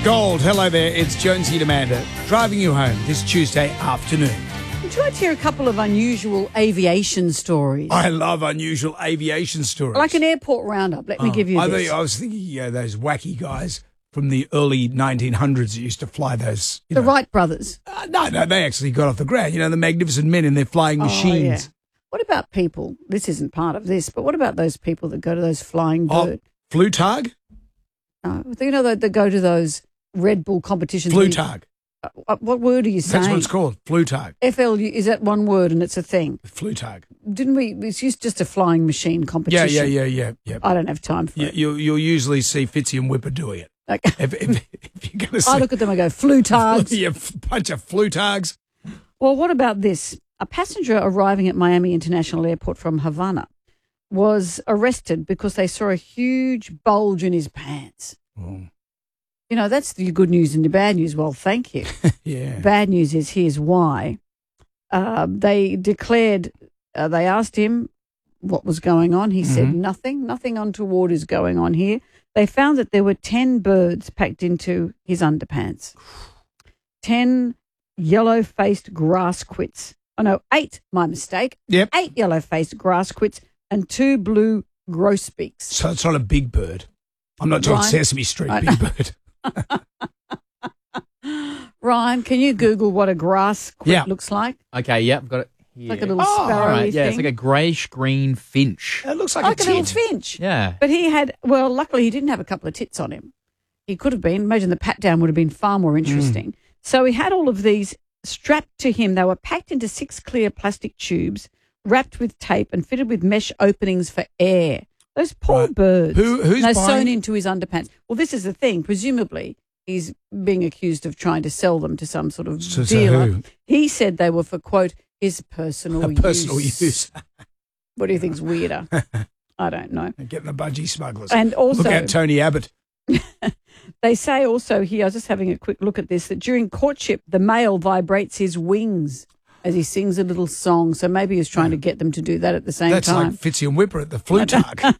Gold, hello there. It's Jonesy and Amanda driving you home this Tuesday afternoon. Would you like to hear a couple of unusual aviation stories? I love unusual aviation stories. Like an airport roundup. Let me give you this. I was thinking those wacky guys from the early 1900s that used to fly those. The Wright brothers. No, they actually got off the ground. You know, the magnificent men in their flying machines. Yeah. What about people? This isn't part of this, but what about those people that go to those flying bird? Flugtag? You know, that go to those Red Bull competitions. Flugtag. What word are you saying? That's what it's called, Flugtag. FLU, is that one word and it's a thing? Flugtag. Didn't we? It's just a flying machine competition. Yeah. I don't have time for it. You'll usually see Fitzy and Whipper doing it. Okay. If you're going to see I look at them and go, Flugtags. Yeah, bunch of Flugtags. Well, what about this? A passenger arriving at Miami International Airport from Havana was arrested because they saw a huge bulge in his pants. Oh. You know, that's the good news and the bad news. Well, thank you. Yeah. Bad news is here's why. They declared, they asked him what was going on. He said nothing untoward is going on here. They found that there were 10 birds packed into his underpants. 10 yellow-faced grass quits. Oh, no, 8, my mistake. Yep. 8 yellow-faced grass quits and 2 blue grosbeaks. So it's not a big bird. I'm not talking Sesame Street big bird. Ryan, can you Google what a grass quit looks like? Okay, I've got it here. Like a little sparrowy thing. Yeah, it's like a greyish-green finch. It looks like a little tit. finch. Yeah. But he had, well, luckily he didn't have a couple of tits on him. He could have been. Imagine the pat down would have been far more interesting. So he had all of these strapped to him. They were packed into 6 clear plastic tubes, wrapped with tape and fitted with mesh openings for air. Those poor birds. Who's they're buying? sewn into his underpants. Well, this is the thing. Presumably, he's being accused of trying to sell them to some sort of dealer. who? He said they were for, quote, his personal use. Personal use. What do you think's weirder? I don't know. Getting the budgie smugglers. And also, look out Tony Abbott. They say also here, I was just having a quick look at this, that during courtship, the male vibrates his wings as he sings a little song. So maybe he's trying to get them to do that at the same That's time. like Fitzy and Whipper at the Flugtag.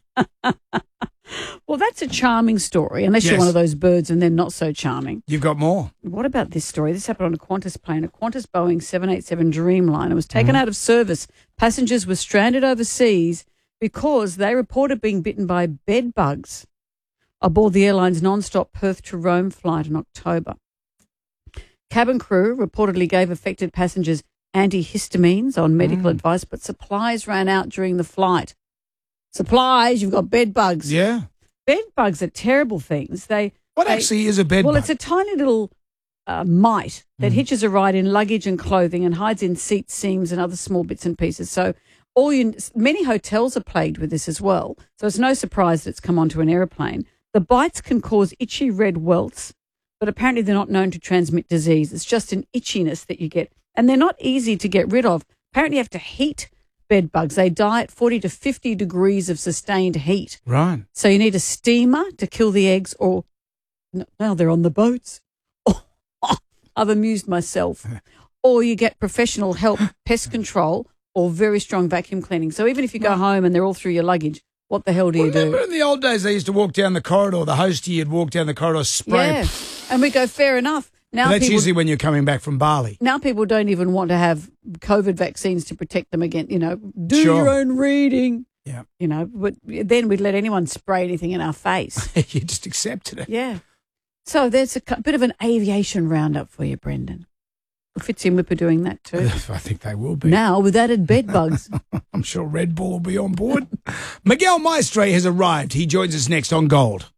Well, that's a charming story, unless you're one of those birds and they're not so charming. You've got more. What about this story? This happened on a Qantas plane, a Qantas Boeing 787 Dreamliner was taken out of service. Passengers were stranded overseas because they reported being bitten by bed bugs aboard the airline's non-stop Perth to Rome flight in October. Cabin crew reportedly gave affected passengers antihistamines on medical advice, but supplies ran out during the flight. Supplies, you've got bed bugs. Yeah. Bed bugs are terrible things. What actually is a bed Well, bug? it's a tiny little mite that hitches a ride in luggage and clothing and hides in seat seams and other small bits and pieces. So many hotels are plagued with this as well. So it's no surprise that it's come onto an aeroplane. The bites can cause itchy red welts, but apparently they're not known to transmit disease. It's just an itchiness that you get. And they're not easy to get rid of. Apparently you have to heat bed bugs. They die at 40 to 50 degrees of sustained heat. Right. So you need a steamer to kill the eggs, or now they're on the boats. I've amused myself. Or you get professional help, pest control, or very strong vacuum cleaning. So even if you go home and they're all through your luggage, what the hell do you do? Remember in the old days they used to walk down the corridor, the hostie would walk down the corridor, spray. Yeah, and we go, fair enough. Now That's usually when you're coming back from Bali. Now people don't even want to have COVID vaccines to protect them against, do your own reading. Yeah. But then we'd let anyone spray anything in our face. You just accepted it. Yeah. So there's a bit of an aviation roundup for you, Brendan. Fitzy and Whipper doing that too. I think they will be. Now with added bed bugs. I'm sure Red Bull will be on board. Miguel Maestre has arrived. He joins us next on Gold.